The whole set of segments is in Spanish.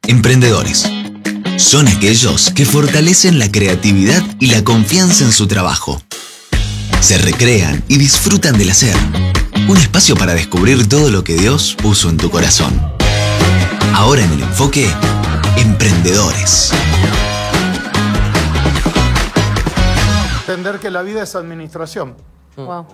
Emprendedores. Son aquellos que fortalecen la creatividad y la confianza en su trabajo. Se recrean y disfrutan del hacer. Un espacio para descubrir todo lo que Dios puso en tu corazón. Ahora en El Enfoque, Emprendedores. Entender que la vida es administración. Wow.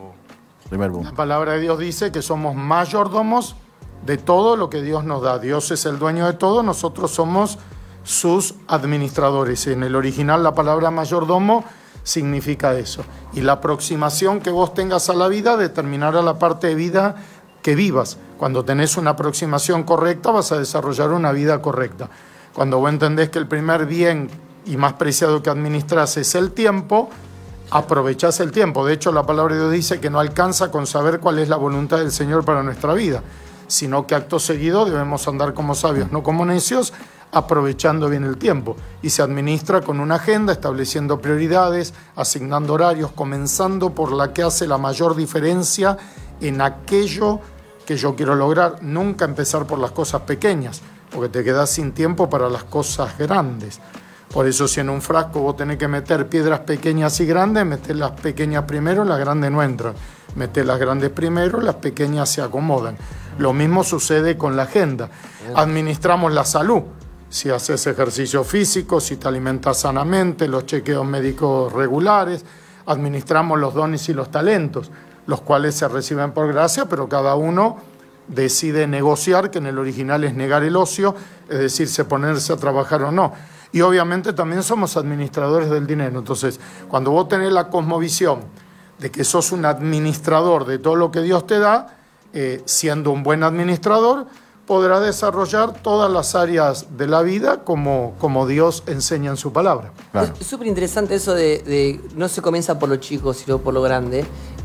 La palabra de Dios dice que somos mayordomos de todo lo que Dios nos da. Dios es el dueño de todo, nosotros somos sus administradores. En el original la palabra mayordomo significa eso. Y la aproximación que vos tengas a la vida determinará la parte de vida que vivas. Cuando tenés una aproximación correcta vas a desarrollar una vida correcta. Cuando vos entendés que el primer bien y más preciado que administrás es el tiempo, aprovechás el tiempo. De hecho, la palabra de Dios dice que no alcanza con saber cuál es la voluntad del Señor para nuestra vida, sino que acto seguido debemos andar como sabios, no como necios, aprovechando bien el tiempo. Y se administra con una agenda, estableciendo prioridades, asignando horarios, comenzando por la que hace la mayor diferencia en aquello que yo quiero lograr. Nunca empezar por las cosas pequeñas, porque te quedás sin tiempo para las cosas grandes. Por eso, si en un frasco vos tenés que meter piedras pequeñas y grandes, metés las pequeñas primero, las grandes no entran. Metés las grandes primero, las pequeñas se acomodan. Lo mismo sucede con la agenda. Administramos la salud. Si haces ejercicio físico, si te alimentas sanamente, los chequeos médicos regulares. Administramos los dones y los talentos, los cuales se reciben por gracia, pero cada uno decide negociar, que en el original es negar el ocio, es decir, se ponerse a trabajar o no. Y obviamente también somos administradores del dinero. Entonces, cuando vos tenés la cosmovisión de que sos un administrador de todo lo que Dios te da, siendo un buen administrador, podrás desarrollar todas las áreas de la vida como Dios enseña en su palabra. Claro. Es súper interesante eso de no se comienza por lo chico, sino por lo grande.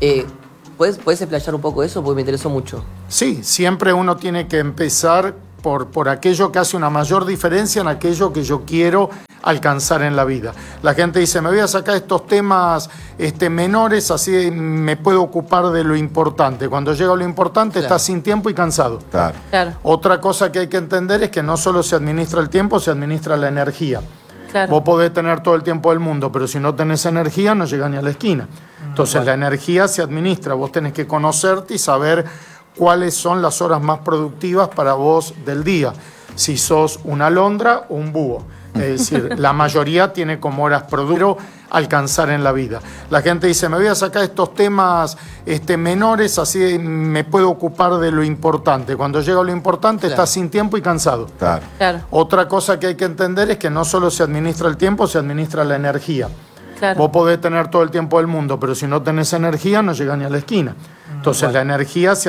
¿Puedes explayar un poco eso? Porque me interesó mucho. Sí, siempre uno tiene que empezar por aquello que hace una mayor diferencia en aquello que yo quiero alcanzar en la vida. La gente dice, me voy a sacar estos temas menores, así me puedo ocupar de lo importante. Cuando llega a lo importante, claro, estás sin tiempo y cansado. Claro. Claro. Otra cosa que hay que entender es que no solo se administra el tiempo, se administra la energía. Claro. Vos podés tener todo el tiempo del mundo, pero si no tenés energía, no llegás ni a la esquina. Entonces, la energía se administra. Vos tenés que conocerte y saber cuáles son las horas más productivas para vos del día. Si sos una alondra o un búho. Es decir, la mayoría tiene como horas productivas alcanzar en la vida. La gente dice, me voy a sacar estos temas menores, así me puedo ocupar de lo importante. Cuando llega a lo importante, claro, estás sin tiempo y cansado. Claro. Claro. Otra cosa que hay que entender es que no solo se administra el tiempo, se administra la energía. Claro. Vos podés tener todo el tiempo del mundo, pero si no tenés energía, no llegás ni a la esquina. Entonces, la energía se